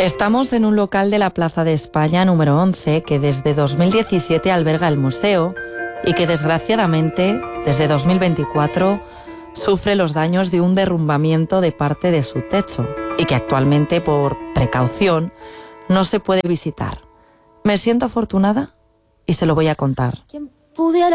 Estamos en un local de la Plaza de España número 11 que desde 2017 alberga el museo y que desgraciadamente desde 2024 sufre los daños de un derrumbamiento de parte de su techo y que actualmente por precaución no se puede visitar. Me siento afortunada y se lo voy a contar.